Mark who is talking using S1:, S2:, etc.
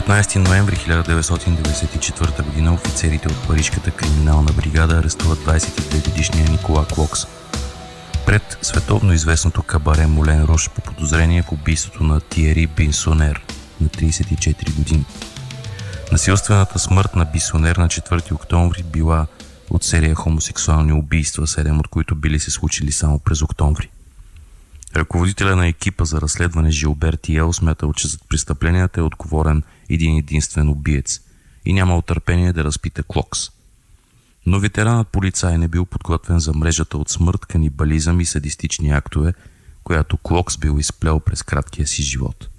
S1: 19 ноември 1994 г. офицерите от парижката криминална бригада арестуват 22-годишния Никола Клокс пред световно известното кабаре Молен Рош по подозрение в убийството на Тиери Бисонер на 34 години. Насилствената смърт на Бисонер на 4 октомври била от серия хомосексуални убийства, 7 от които били се случили само през октомври. Ръководителя на екипа за разследване Жилбер Тиел смятал, че зад престъпленията е отговорен един единствен убиец и нямал търпение да разпита Клокс. Но ветеранът полицай не бил подготвен за мрежата от смърт, канибализъм и садистични актове, която Клокс бил изплел през краткия си живот.